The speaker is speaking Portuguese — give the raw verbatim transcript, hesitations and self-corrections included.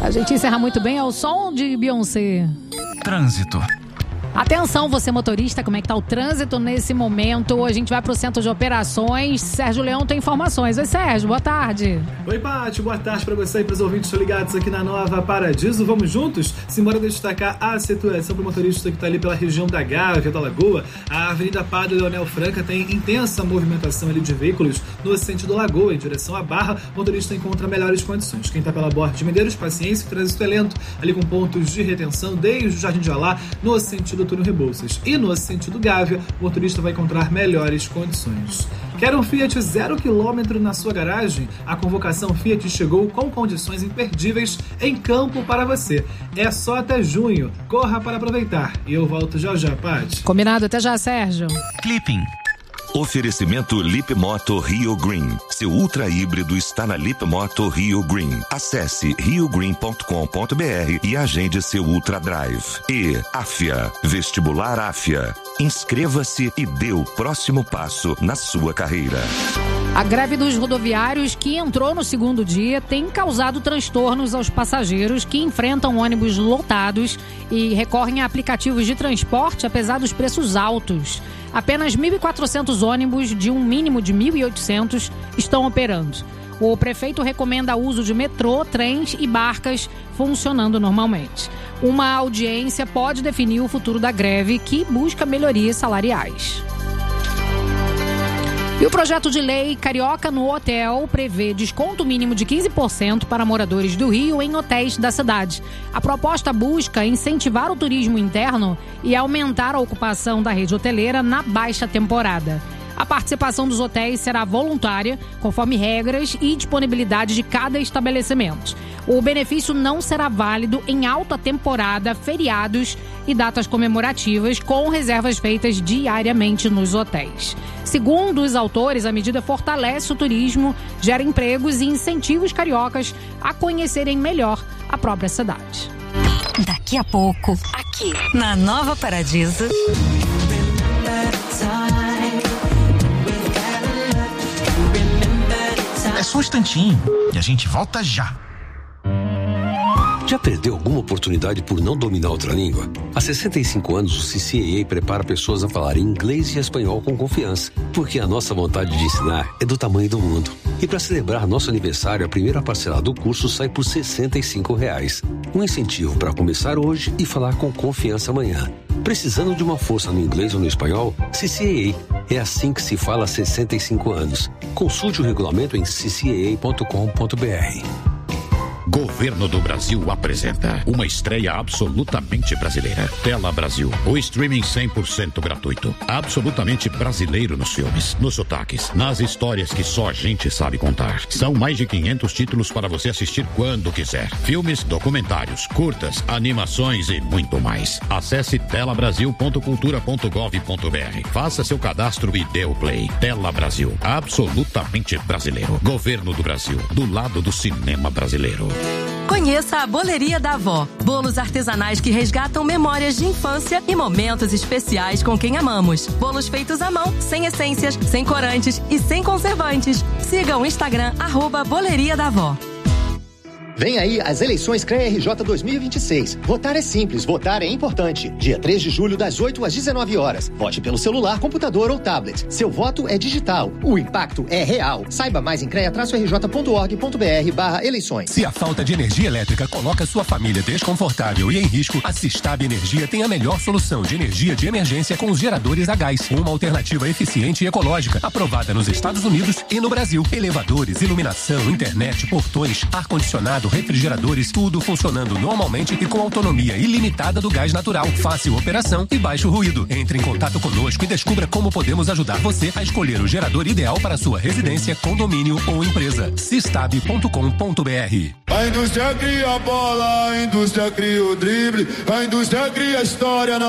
A gente encerra muito bem ao som de Beyoncé. Trânsito. Atenção, você motorista, como é que tá o trânsito nesse momento? A gente vai pro centro de operações. Sérgio Leão tem informações. Oi, Sérgio, boa tarde. Oi, Paty, boa tarde para você e para os ouvintes ligados aqui na Nova Paradiso. Vamos juntos? Simbora destacar a situação para o motorista que está ali pela região da Gávea, da Lagoa. A Avenida Padre Leonel Franca tem intensa movimentação ali de veículos no sentido Lagoa, em direção à Barra. O motorista encontra melhores condições. Quem está pela Borda de Medeiros, paciência, o trânsito é lento, ali com pontos de retenção desde o Jardim de Alá, no sentido Túnel Rebouças. E no sentido Gávea, o motorista vai encontrar melhores condições. Quer um Fiat zero quilômetro na sua garagem? A convocação Fiat chegou com condições imperdíveis em campo para você. É só até junho. Corra para aproveitar. E eu volto já já, Paty. Combinado, até já, Sérgio. Clipping. Oferecimento Lip Moto Rio Green. Seu ultra híbrido está na Lip Moto Rio Green. Acesse rio green ponto com ponto b r e agende seu Ultra Drive. E Afia, Vestibular Afia. Inscreva-se e dê o próximo passo na sua carreira. A greve dos rodoviários, que entrou no segundo dia, tem causado transtornos aos passageiros que enfrentam ônibus lotados e recorrem a aplicativos de transporte, apesar dos preços altos. Apenas mil e quatrocentos ônibus de um mínimo de mil e oitocentos estão operando. O prefeito recomenda o uso de metrô, trens e barcas funcionando normalmente. Uma audiência pode definir o futuro da greve, que busca melhorias salariais. E o projeto de lei Carioca no Hotel prevê desconto mínimo de quinze por cento para moradores do Rio em hotéis da cidade. A proposta busca incentivar o turismo interno e aumentar a ocupação da rede hoteleira na baixa temporada. A participação dos hotéis será voluntária, conforme regras e disponibilidade de cada estabelecimento. O benefício não será válido em alta temporada, feriados e datas comemorativas, com reservas feitas diariamente nos hotéis. Segundo os autores, a medida fortalece o turismo, gera empregos e incentiva os cariocas a conhecerem melhor a própria cidade. Daqui a pouco, aqui na Nova Paradiso. É só um instantinho e a gente volta já. Já perdeu alguma oportunidade por não dominar outra língua? Há sessenta e cinco anos, o C C A A prepara pessoas a falar inglês e espanhol com confiança, porque a nossa vontade de ensinar é do tamanho do mundo. E para celebrar nosso aniversário, a primeira parcela do curso sai por sessenta e cinco reais. Um incentivo para começar hoje e falar com confiança amanhã. Precisando de uma força no inglês ou no espanhol? C C A A. É assim que se fala há sessenta e cinco anos. Consulte o regulamento em c c a a ponto com ponto b r. Governo do Brasil apresenta uma estreia absolutamente brasileira. Tela Brasil, o streaming cem por cento gratuito. Absolutamente brasileiro nos filmes, nos sotaques, nas histórias que só a gente sabe contar. São mais de quinhentos títulos para você assistir quando quiser. Filmes, documentários, curtas, animações e muito mais. Acesse tela brasil ponto cultura ponto gov ponto b r. Faça seu cadastro e dê o play. Tela Brasil, absolutamente brasileiro. Governo do Brasil, do lado do cinema brasileiro. Conheça a Boleria da Avó. Bolos artesanais que resgatam memórias de infância e momentos especiais com quem amamos. Bolos feitos à mão, sem essências, sem corantes e sem conservantes. Siga o Instagram, arroba Boleria da Avó. Vem aí as eleições C R E A R J dois mil e vinte e seis. Votar é simples, votar é importante. Dia três de julho, das oito às dezenove horas. Vote pelo celular, computador ou tablet. Seu voto é digital. O impacto é real. Saiba mais em crea r j ponto org ponto b r barra eleições. Se a falta de energia elétrica coloca sua família desconfortável e em risco, a Sistab Energia tem a melhor solução de energia de emergência com os geradores a gás. Uma alternativa eficiente e ecológica, aprovada nos Estados Unidos e no Brasil. Elevadores, iluminação, internet, portões, ar-condicionado, refrigeradores, tudo funcionando normalmente e com autonomia ilimitada do gás natural. Fácil operação e baixo ruído. Entre em contato conosco e descubra como podemos ajudar você a escolher o gerador ideal para sua residência, condomínio ou empresa. sistab ponto com ponto b r. A indústria cria a bola, a indústria cria o drible, a indústria cria a história.